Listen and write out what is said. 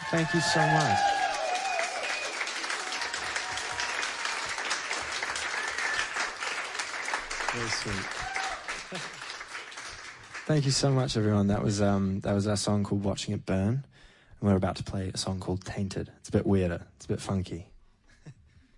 Thank you so much. Very sweet. Thank you so much, everyone. That was our song called Watching It Burn. And we're about to play a song called Tainted. It's a bit weirder. It's a bit funky.